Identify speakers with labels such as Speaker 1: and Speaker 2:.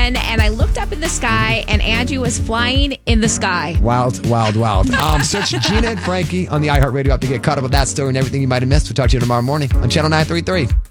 Speaker 1: again, and I looked up in the sky, and Angie was flying in the sky.
Speaker 2: Wild, wild, wild. Search Gina and Frankie on the iHeartRadio app to get caught up with that story and everything you might have missed. We'll talk to you tomorrow morning on Channel 933.